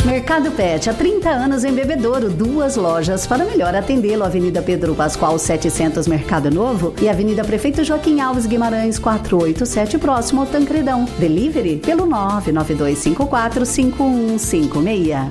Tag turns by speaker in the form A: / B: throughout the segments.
A: Mercado Pet, há 30 anos em Bebedouro, 2 lojas para melhor atendê-lo. Avenida Pedro Pascoal 700, Mercado Novo, e Avenida Prefeito Joaquim Alves Guimarães 487, próximo ao Tancredão. Delivery pelo 992545156.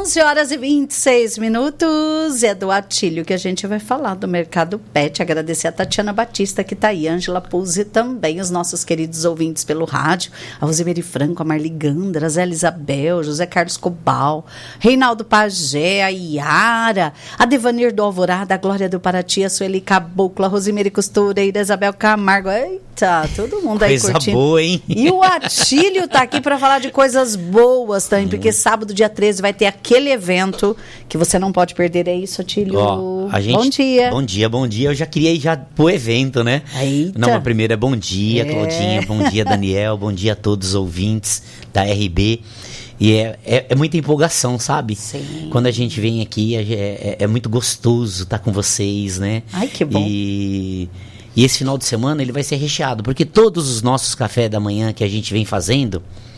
A: 11h26. É do Atílio que a gente vai falar do Mercado Pet. Agradecer a Tatiana Batista que está aí, Ângela Puzzi também, os nossos queridos ouvintes pelo rádio, a Rosemary Franco, a Marli Gandra, a Zé Isabel, José Carlos Cobal, Reinaldo Pagé, a Iara, a Devanir do Alvorada, a Glória do Paraty, a Sueli Caboclo, a Rosemary Costureira, a Isabel Camargo. Eita, todo mundo aí
B: coisa
A: curtindo.
B: Boa, hein?
A: E o Atílio tá aqui para falar de coisas boas também, porque sábado, dia 13, vai ter aquele evento que você não pode perder. É isso, Atílio? Bom dia.
B: Bom dia. Eu já queria ir já pro evento, né?
A: Eita.
B: Não, mas primeiro é bom dia, Claudinha, bom dia, Daniel, bom dia a todos os ouvintes da RB. E é muita empolgação, sabe?
A: Sim.
B: Quando a gente vem aqui, é muito gostoso estar com vocês, né?
A: Ai, que bom.
B: E esse final de semana ele vai ser recheado, porque todos os nossos cafés da manhã que a gente vem fazendo,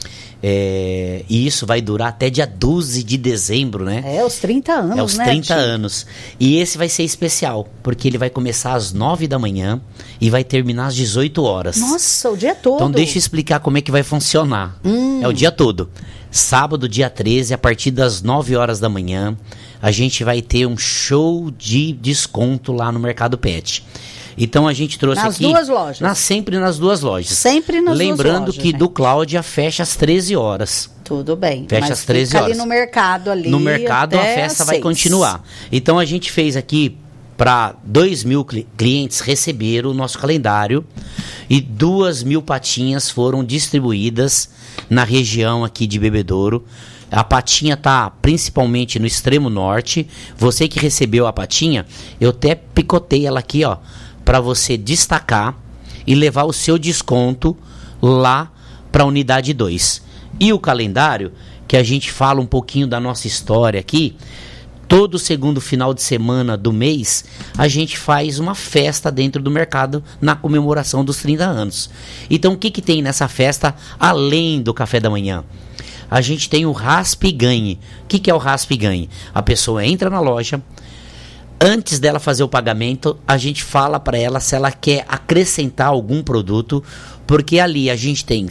B: e isso vai durar até dia 12 de dezembro, né?
A: Os 30 anos, né?
B: Os 30 anos. E esse vai ser especial, porque ele vai começar às 9 da manhã e vai terminar às 18 horas.
A: Nossa, o dia todo.
B: Então deixa eu explicar como é que vai funcionar. É o dia todo. Sábado, dia 13, a partir das 9 horas da manhã, a gente vai ter um show de desconto lá no Mercado Pet. Então a gente trouxe aqui...
A: Nas duas lojas?
B: Sempre nas duas lojas.
A: Sempre nas duas lojas.
B: Lembrando que do Cláudia fecha às 13 horas.
A: Tudo bem.
B: Fecha às 13 horas.
A: Ali no mercado ali.
B: No mercado a festa vai continuar. Então a gente fez aqui para 2.000 clientes receberam o nosso calendário e 2.000 patinhas foram distribuídas na região aqui de Bebedouro. A patinha está principalmente no extremo norte. Você que recebeu a patinha, eu até picotei ela aqui, ó, para você destacar e levar o seu desconto lá para a unidade 2. E o calendário, que a gente fala um pouquinho da nossa história aqui, todo segundo final de semana do mês, a gente faz uma festa dentro do mercado na comemoração dos 30 anos. Então, o que tem nessa festa, além do café da manhã? A gente tem o Raspe e Ganhe. O que é o Raspe e Ganhe? A pessoa entra na loja, antes dela fazer o pagamento, a gente fala para ela se ela quer acrescentar algum produto, porque ali a gente tem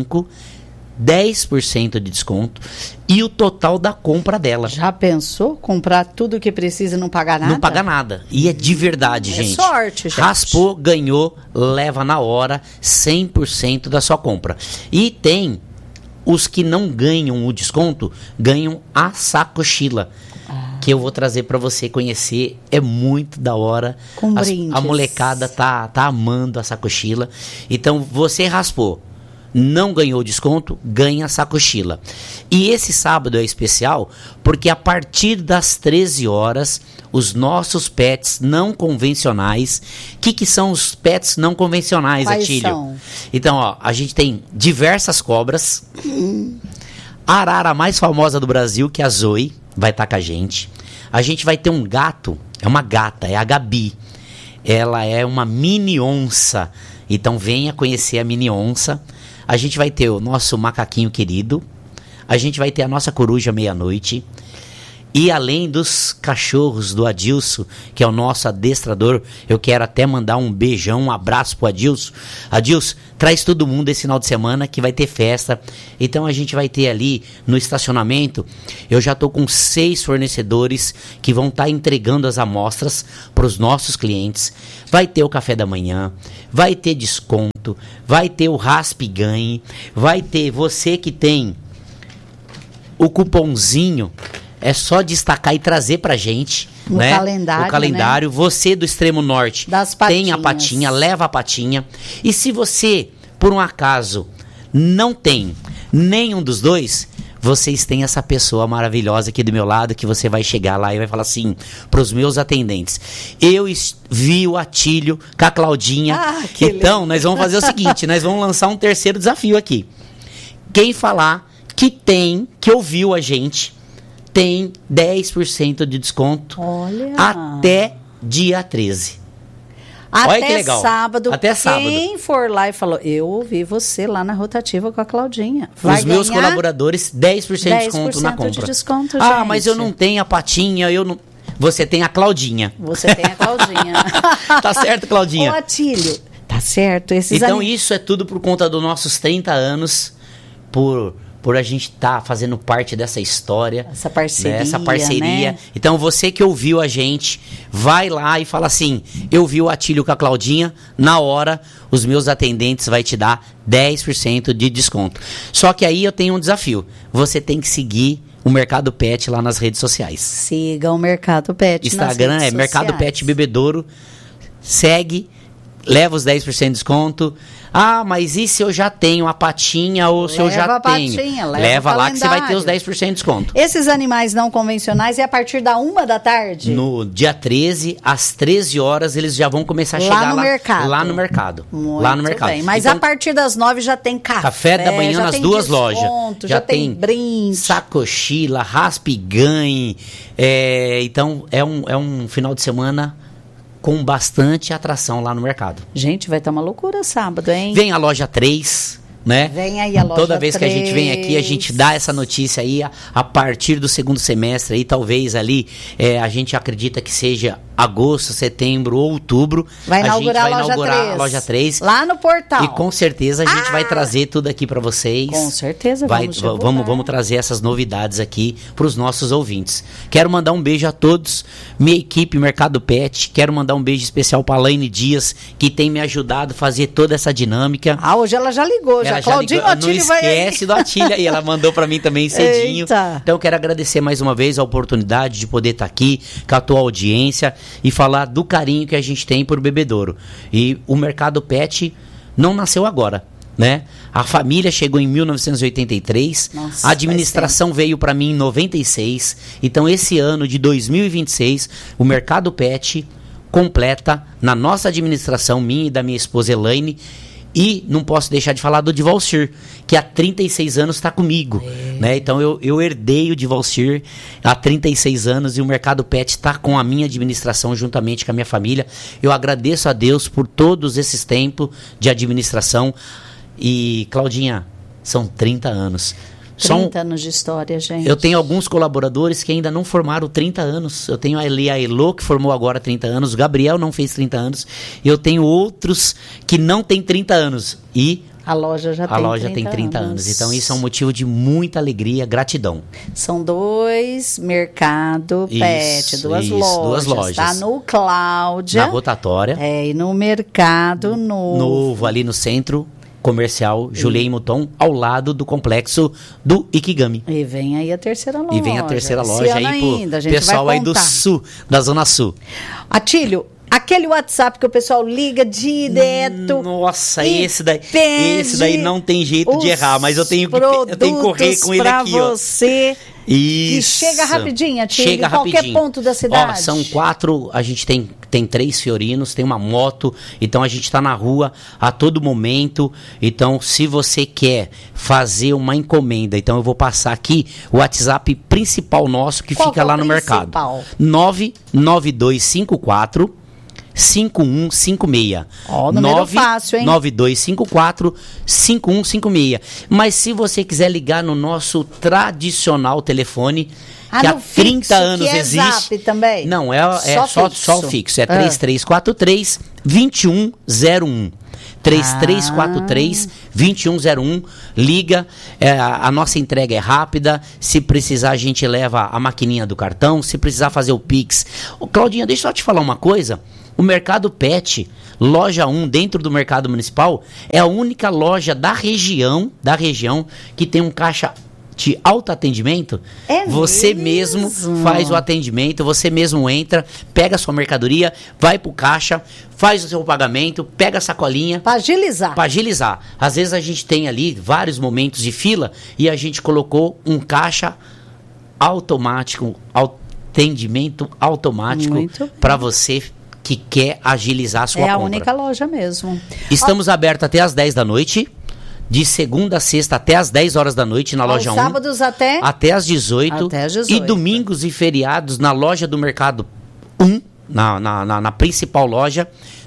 B: 10% de desconto e o total da compra dela.
A: Já pensou? Comprar tudo que precisa e não pagar nada?
B: Não paga nada. E é de verdade, gente.
A: É sorte, gente.
B: Raspou, ganhou, leva na hora 100% da sua compra. E tem os que não ganham o desconto, ganham a sacochila. Que eu vou trazer para você conhecer, é muito da hora.
A: Com brindes.
B: A molecada tá amando a sacochila. Então, você raspou, não ganhou o desconto, ganha a sacochila. E esse sábado é especial porque a partir das 13 horas, os nossos pets não convencionais. O que são os pets não convencionais,
A: Quais
B: Atílio?
A: são?
B: Então, ó, a gente tem diversas cobras. A arara mais famosa do Brasil, que é a Zoe, vai estar com a gente. A gente vai ter um gato, é uma gata, é a Gabi. Ela é uma mini onça. Então venha conhecer a mini onça. A gente vai ter o nosso macaquinho querido. A gente vai ter a nossa coruja meia-noite. E além dos cachorros do Adilson, que é o nosso adestrador, eu quero até mandar um beijão, um abraço pro Adilson. Adilson, traz todo mundo esse final de semana que vai ter festa. Então a gente vai ter ali no estacionamento, eu já estou com 6 fornecedores que vão estar entregando as amostras para os nossos clientes. Vai ter o café da manhã, vai ter desconto, vai ter o Raspe Ganhe, vai ter você que tem o cupomzinho. É só destacar e trazer pra gente, né?
A: Calendário,
B: o calendário.
A: Né?
B: Você do extremo norte tem a patinha, leva a patinha. E se você, por um acaso, não tem nenhum dos dois, vocês têm essa pessoa maravilhosa aqui do meu lado que você vai chegar lá e vai falar assim pros meus atendentes: eu vi o Atílio com a Claudinha. Então, lindo. Nós vamos fazer o seguinte, nós vamos lançar um terceiro desafio aqui. Quem falar que ouviu a gente, tem 10% de desconto.
A: Olha.
B: Até dia 13. Olha que legal.
A: Até sábado. Quem for lá e falou, eu ouvi você lá na rotativa com a Claudinha.
B: Os meus colaboradores, 10% de desconto na compra.
A: De desconto,
B: gente. Mas eu não tenho a Patinha, eu não... Você tem a Claudinha.
A: Você tem a Claudinha.
B: Tá certo, Claudinha?
A: Ô, Atílio, tá certo.
B: Então isso é tudo por conta dos nossos 30 anos, por a gente estar fazendo parte dessa história.
A: Essa parceria, né?
B: Então você que ouviu a gente, vai lá e fala assim, eu vi o Atílio com a Claudinha, na hora os meus atendentes vai te dar 10% de desconto. Só que aí eu tenho um desafio, você tem que seguir o Mercado Pet lá nas redes sociais.
A: Siga o Mercado Pet
B: Instagram
A: nas redes
B: Mercado Pet Bebedouro, segue, leva os 10% de desconto. Mas e se eu já tenho a Patinha ou se eu já tenho? Leva lá que você vai ter os 10% de desconto.
A: Esses animais não convencionais é a partir da 1h?
B: No dia 13, às 13 horas, eles já vão começar a chegar lá no mercado.
A: Muito bem. Mas então, a partir das 9 já tem
B: café da manhã nas duas lojas.
A: Já tem brinde.
B: Sacochila, raspe e ganhe. Então, é um final de semana com bastante atração lá no mercado.
A: Gente, vai estar uma loucura sábado, hein?
B: Vem a loja 3, né?
A: Vem aí a loja 3.
B: Toda vez que a gente vem aqui, a gente dá essa notícia aí, a partir do segundo semestre, aí talvez ali, a gente acredita que seja agosto, setembro ou outubro.
A: Vai inaugurar
B: a loja 3.
A: Lá no portal.
B: E com certeza a gente vai trazer tudo aqui para vocês.
A: Com certeza,
B: vamos trazer essas novidades aqui para os nossos ouvintes. Quero mandar um beijo a todos, minha equipe Mercado Pet. Quero mandar um beijo especial para a Laine Dias, que tem me ajudado a fazer toda essa dinâmica.
A: Hoje ela já ligou, Claudinho,
B: não esquece do Atílio aí, ela mandou para mim também cedinho.
A: Eita.
B: Então quero agradecer mais uma vez a oportunidade de poder estar aqui com a tua audiência e falar do carinho que a gente tem por Bebedouro. E o Mercado Pet não nasceu agora, né? A família chegou em 1983, a administração veio para mim em 96. Então esse ano de 2026, o Mercado Pet completa na nossa administração, minha e da minha esposa Elaine. E não posso deixar de falar do Divalcir, que há 36 anos está comigo. Né? Então eu herdei o Divalcir há 36 anos e o Mercado Pet está com a minha administração juntamente com a minha família. Eu agradeço a Deus por todos esses tempos de administração. E, Claudinha, são 30 anos.
A: 30 anos de história, gente.
B: Eu tenho alguns colaboradores que ainda não formaram 30 anos. Eu tenho a Elô, que formou agora 30 anos. O Gabriel não fez 30 anos. E eu tenho outros que não têm 30 anos. E
A: a loja já
B: tem 30 anos. Então isso é um motivo de muita alegria, gratidão.
A: São 2 Mercado Pet, duas lojas. Tá no Cláudia.
B: Na Rotatória.
A: E no Mercado Novo.
B: Ali no centro comercial Julien Mouton, ao lado do complexo do Ikigami.
A: E vem aí a terceira loja.
B: Esse aí pro pessoal aí do sul, da Zona Sul.
A: Atílio, aquele WhatsApp que o pessoal liga direto.
B: Nossa, esse daí não tem jeito de errar, mas eu tenho que correr com ele aqui, ó.
A: Você.
B: Isso.
A: E chega rapidinho, Atílio, em qualquer ponto da cidade.
B: São 4, a gente tem 3 fiorinos, tem uma moto, então a gente está na rua a todo momento. Então, se você quer fazer uma encomenda, então eu vou passar aqui o WhatsApp principal nosso, que fica lá no mercado. 99254 5156.
A: Número fácil, hein?
B: 9254 5156. Mas se você quiser ligar no nosso tradicional telefone, que há 30 anos
A: que
B: existe.
A: Zap também?
B: Não, é só o fixo. É 3343 2101. 3343-2101. Liga, a nossa entrega é rápida. Se precisar, a gente leva a maquininha do cartão. Se precisar fazer o Pix. Claudinha, deixa eu te falar uma coisa. O Mercado Pet, loja 1, dentro do Mercado Municipal, é a única loja da região que tem um caixa de autoatendimento. Você mesmo faz o atendimento, você mesmo entra, pega a sua mercadoria, vai pro caixa, faz o seu pagamento, pega a sacolinha.
A: Para agilizar.
B: Às vezes a gente tem ali vários momentos de fila e a gente colocou um caixa automático, atendimento automático para você que quer agilizar a sua compra.
A: É a única loja mesmo.
B: Estamos abertos até às 10 da noite. De segunda a sexta até às 10 horas da noite na loja 1.
A: Sábados até
B: às 18. E domingos e feriados na loja do Mercado 1, na principal loja,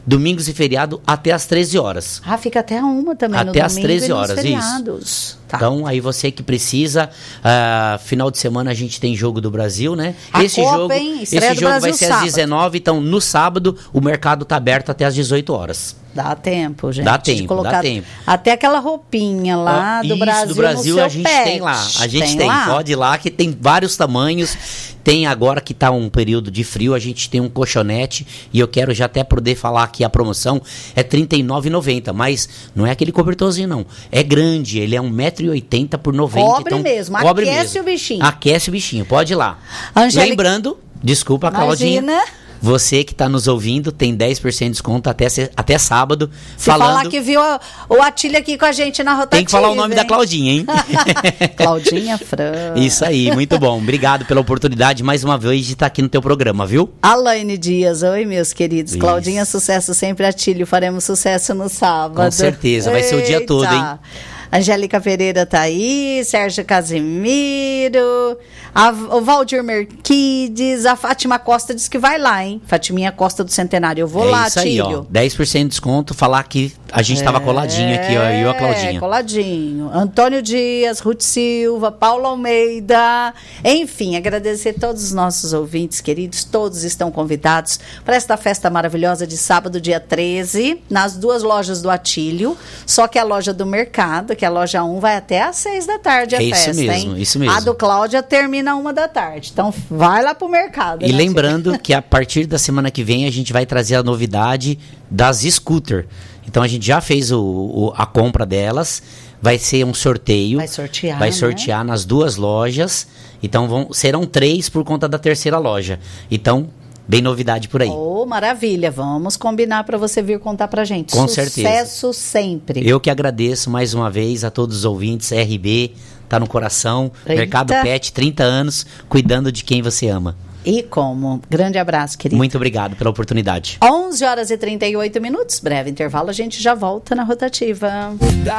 B: domingos e feriado até às 13 horas.
A: Ah, fica até a 1 também,
B: até às 13 horas,
A: isso. Tá.
B: Então, aí você que precisa, final de semana a gente tem Jogo do Brasil, né? Esse
A: Copa,
B: jogo,
A: hein?
B: esse jogo vai ser às 19, então no sábado o mercado tá aberto até às 18 horas.
A: Dá tempo, gente.
B: Dá tempo, dá tempo.
A: Até aquela roupinha lá do Brasil.
B: Do Brasil a gente tem lá. A gente tem. Pode ir lá, que tem vários tamanhos. Tem agora que tá um período de frio, a gente tem um colchonete. E eu quero já até poder falar aqui a promoção. É R$ 39,90. Mas não é aquele cobertorzinho, não. É grande. Ele é 1,80 m por 90.
A: Cobre
B: então,
A: mesmo.
B: Cobre
A: Aquece
B: mesmo.
A: O bichinho.
B: Aquece o bichinho. Pode ir lá.
A: Angélica...
B: Lembrando, desculpa, Claudinha. Você que está nos ouvindo tem 10% de desconto até sábado.
A: Se falar que viu o Atílio aqui com a gente na rotativa.
B: Tem que falar o nome da Claudinha, hein?
A: Claudinha Franco.
B: Isso aí, muito bom. Obrigado pela oportunidade mais uma vez de estar aqui no teu programa, viu?
A: Alaine Dias, oi meus queridos. Isso. Claudinha, sucesso sempre, Atílio. Faremos sucesso no sábado.
B: Com certeza, vai ser o dia todo, hein?
A: Angélica Pereira tá aí, Sérgio Casimiro, o Valdir Merquides, a Fátima Costa diz que vai lá, hein? Fatiminha Costa do Centenário, eu vou lá,
B: isso aí,
A: Tílio.
B: Ó, 10% de desconto, falar que a gente tava coladinho aqui, ó, eu e a Claudinha.
A: Coladinho. Antônio Dias, Ruth Silva, Paulo Almeida, enfim, agradecer a todos os nossos ouvintes queridos, todos estão convidados para esta festa maravilhosa de sábado, dia 13, nas 2 lojas do Atílio, só que a loja do mercado, que a loja 1 vai até às 6 da tarde a festa,
B: isso mesmo,
A: hein?
B: Isso mesmo.
A: A do Cláudia termina 1 da tarde. Então, vai lá pro mercado.
B: E lembrando que a partir da semana que vem a gente vai trazer a novidade das scooter. Então, a gente já fez a compra delas. Vai ser um sorteio. Vai sortear nas 2 lojas. Então, serão 3 por conta da terceira loja. Então... Bem novidade por aí.
A: Oh, maravilha. Vamos combinar para você vir contar pra gente.
B: Com certeza.
A: Sucesso sempre.
B: Eu que agradeço mais uma vez a todos os ouvintes. RB, tá no coração. Eita. Mercado Pet, 30 anos, cuidando de quem você ama.
A: E como? Grande abraço, querido.
B: Muito obrigado pela oportunidade.
A: 11h38. Breve intervalo, a gente já volta na rotativa.